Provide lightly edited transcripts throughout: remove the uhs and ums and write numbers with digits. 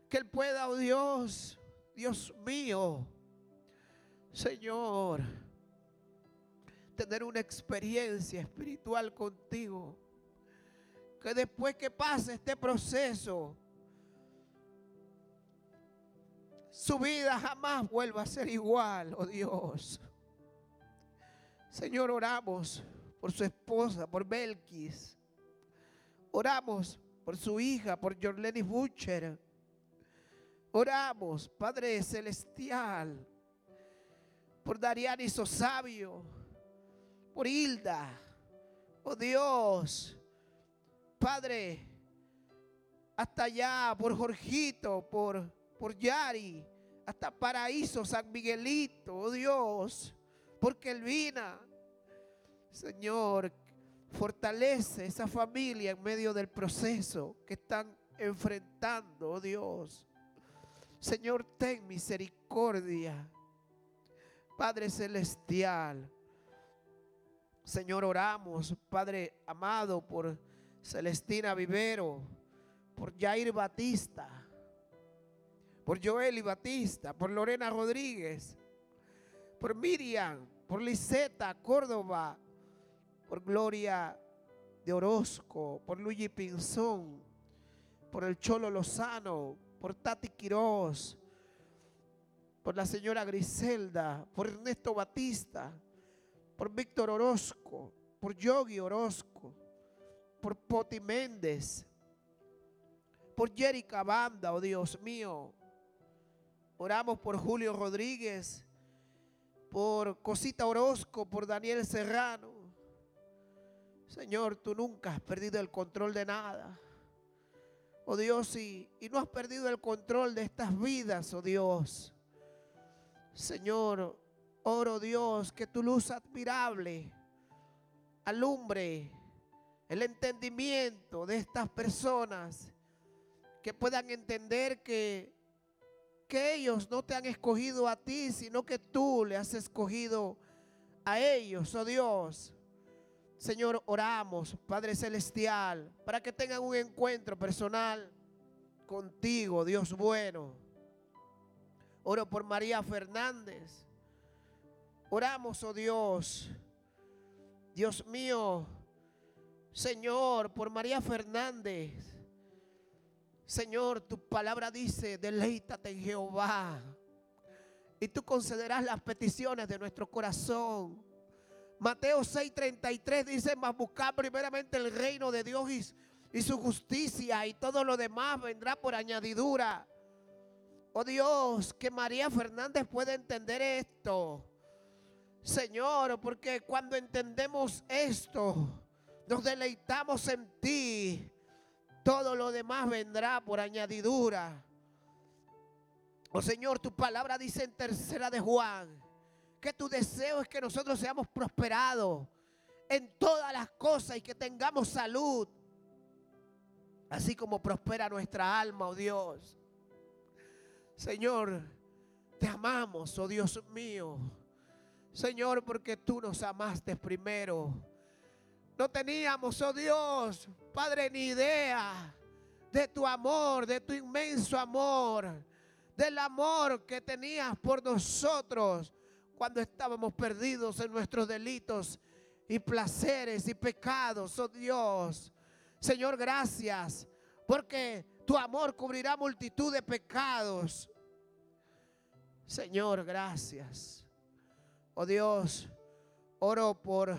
Que Él pueda, oh Dios, Dios mío, Señor, tener una experiencia espiritual contigo. Que después que pase este proceso, su vida jamás vuelva a ser igual, oh Dios. Señor, oramos por su esposa, por Belkis. Oramos por su hija, por Jorlenis Butcher. Oramos, Padre Celestial, por Dariani Sosabio, por Hilda. Oh Dios, Padre, hasta allá, por Jorgito, por Yari, hasta Paraíso, San Miguelito, oh Dios, por Kelvina. Señor, fortalece esa familia en medio del proceso que están enfrentando, oh Dios. Señor, ten misericordia. Padre Celestial, Señor, oramos, Padre amado, por Celestina Vivero, por Jair Batista, por Joely Batista, por Lorena Rodríguez, por Miriam, por Liseta Córdoba, por Gloria de Orozco, por Luigi Pinzón, por el Cholo Lozano, por Tati Quiroz, por la señora Griselda, por Ernesto Batista, por Víctor Orozco, por Yogi Orozco, por Poti Méndez, por Jerica Banda, oh Dios mío. Oramos por Julio Rodríguez, por Cosita Orozco, por Daniel Serrano. Señor, tú nunca has perdido el control de nada. Oh Dios, y no has perdido el control de estas vidas, oh Dios. Señor, oro Dios, que tu luz admirable alumbre el entendimiento de estas personas, que puedan entender que ellos no te han escogido a ti, sino que tú le has escogido a ellos, oh Dios. Señor, oramos, Padre Celestial, para que tengan un encuentro personal contigo, Dios bueno. Oro por María Fernández. Oramos, oh Dios, Dios mío, Señor, por María Fernández. Señor, tu palabra dice, deleítate en Jehová y tú concederás las peticiones de nuestro corazón. Mateo 6:33 dice, mas buscad primeramente el reino de Dios y su justicia, y todo lo demás vendrá por añadidura. Oh Dios, que María Fernández pueda entender esto, Señor, porque cuando entendemos esto, nos deleitamos en ti, todo lo demás vendrá por añadidura. Oh Señor, tu palabra dice en 3 de Juan, que tu deseo es que nosotros seamos prosperados en todas las cosas y que tengamos salud, así como prospera nuestra alma, oh Dios. Señor, te amamos, oh Dios mío. Señor, porque tú nos amaste primero. No teníamos, oh Dios, Padre, ni idea de tu amor, de tu inmenso amor, del amor que tenías por nosotros cuando estábamos perdidos en nuestros delitos y placeres y pecados, oh Dios. Señor, gracias, porque tu amor cubrirá multitud de pecados. Señor, gracias. Oh Dios, oro por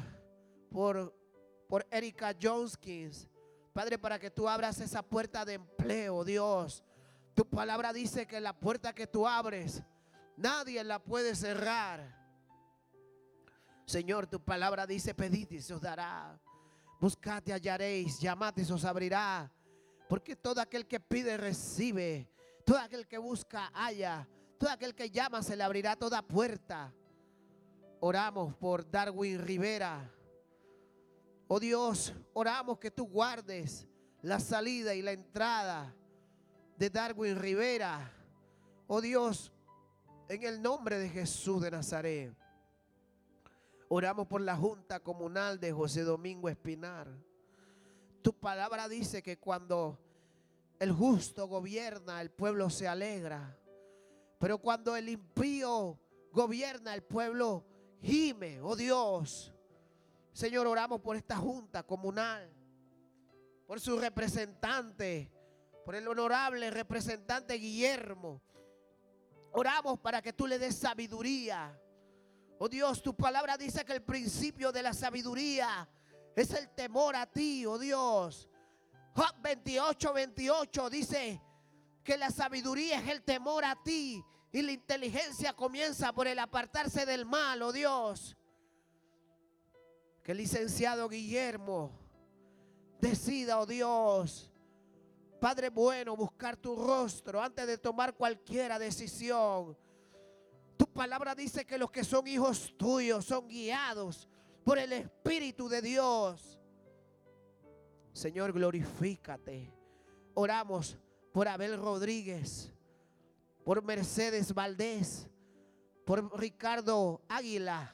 Erika Jonskins, Padre, para que tú abras esa puerta de empleo, Dios. Tu palabra dice que la puerta que tú abres, nadie la puede cerrar. Señor, tu palabra dice, pedid y se os dará. Buscad y hallaréis, llamad y se os abrirá. Porque todo aquel que pide recibe, todo aquel que busca halla, todo aquel que llama se le abrirá toda puerta. Oramos por Darwin Rivera. Oh Dios, oramos que tú guardes la salida y la entrada de Darwin Rivera. Oh Dios, en el nombre de Jesús de Nazaret. Oramos por la Junta Comunal de José Domingo Espinar. Tu palabra dice que cuando el justo gobierna, el pueblo se alegra. Pero cuando el impío gobierna, el pueblo gime. Oh Dios, Señor, oramos por esta junta comunal, por su representante, por el honorable representante Guillermo. Oramos para que tú le des sabiduría. Oh Dios, tu palabra dice que el principio de la sabiduría es el temor a ti, oh Dios. Job 28:28 dice que la sabiduría es el temor a ti y la inteligencia comienza por el apartarse del mal, oh Dios. Que el licenciado Guillermo decida, oh Dios, Padre bueno, buscar tu rostro antes de tomar cualquier decisión. Tu palabra dice que los que son hijos tuyos son guiados por el Espíritu de Dios. Señor, glorifícate. Oramos por Abel Rodríguez, por Mercedes Valdés, por Ricardo Águila.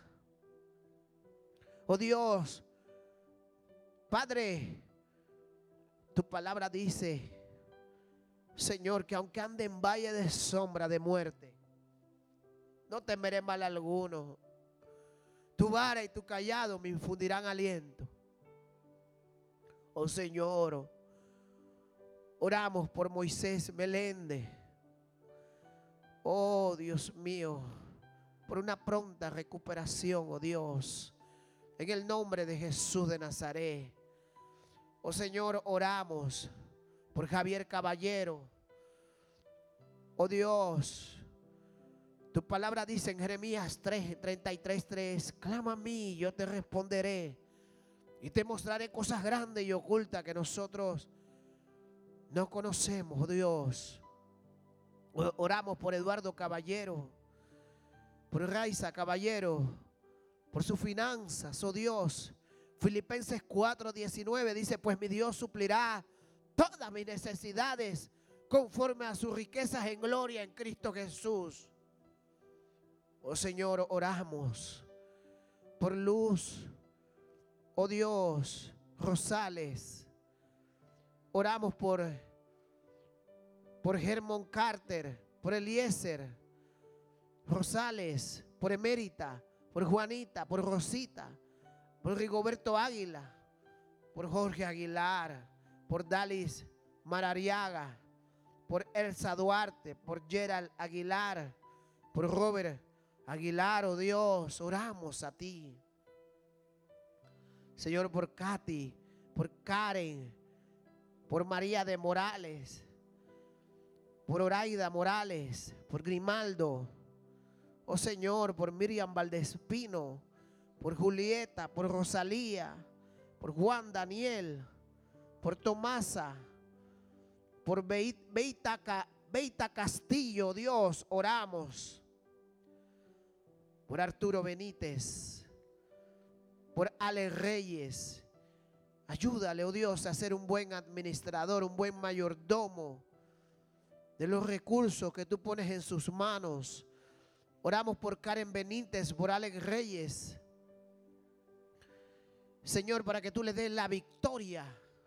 Oh Dios, Padre, tu palabra dice, Señor, que aunque ande en valle de sombra de muerte, no temeré mal alguno. Tu vara y tu cayado me infundirán aliento. Oh Señor, oramos por Moisés Meléndez. Oh Dios mío, por una pronta recuperación, oh Dios, en el nombre de Jesús de Nazaret. Oh Señor, oramos por Javier Caballero. Oh Dios, tu palabra dice en Jeremías 33:3, clama a mí, yo te responderé y te mostraré cosas grandes y ocultas que nosotros no conocemos, oh Dios. Oramos por Eduardo Caballero, por Raiza Caballero, por sus finanzas, oh Dios. Filipenses 4:19 dice, pues mi Dios suplirá todas mis necesidades conforme a sus riquezas en gloria en Cristo Jesús. Oh Señor, oramos por Luz, oh Dios, Rosales. Oramos por Germán Carter, por Eliezer Rosales, por Emérita, por Juanita, por Rosita, por Rigoberto Águila, por Jorge Aguilar, por Dalis Marariaga, por Elsa Duarte, por Gerald Aguilar, por Robert Aguilar, oh Dios, oramos a ti. Señor, por Katy, por Karen, por María de Morales, por Oraida Morales, por Grimaldo, oh Señor, por Miriam Valdespino, por Julieta, por Rosalía, por Juan Daniel, por Tomasa, por Beita Castillo, Dios, oramos. Por Arturo Benítez, por Ale Reyes. Ayúdale, oh Dios, a ser un buen administrador, un buen mayordomo de los recursos que tú pones en sus manos. Oramos por Karen Benítez, por Alex Reyes. Señor, para que tú le des la victoria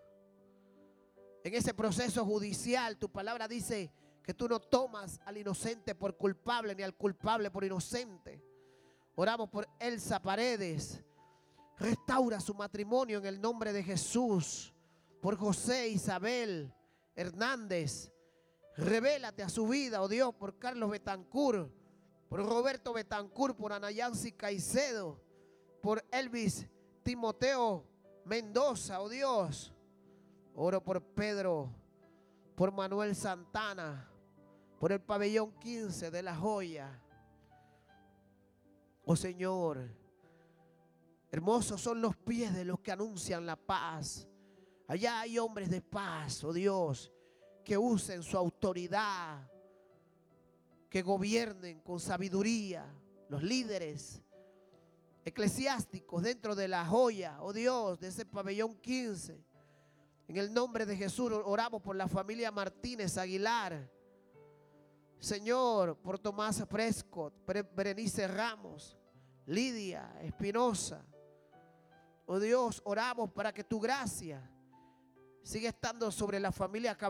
en ese proceso judicial. Tu palabra dice que tú no tomas al inocente por culpable ni al culpable por inocente. Oramos por Elsa Paredes. Restaura su matrimonio en el nombre de Jesús. Por José Isabel Hernández. Revélate a su vida, oh Dios, por Carlos Betancourt, por Roberto Betancourt, por Anayansi Caicedo, por Elvis Timoteo Mendoza, oh Dios. Oro por Pedro, por Manuel Santana, por el pabellón 15 de La Joya. Oh Señor, hermosos son los pies de los que anuncian la paz. Allá hay hombres de paz, oh Dios, que usen su autoridad, que gobiernen con sabiduría. Los líderes eclesiásticos dentro de La Joya, oh Dios, de ese pabellón 15. En el nombre de Jesús oramos por la familia Martínez Aguilar. Señor, por Tomás Prescott, Berenice Ramos, Lidia Espinosa. Oh Dios, oramos para que tu gracia siga estando sobre la familia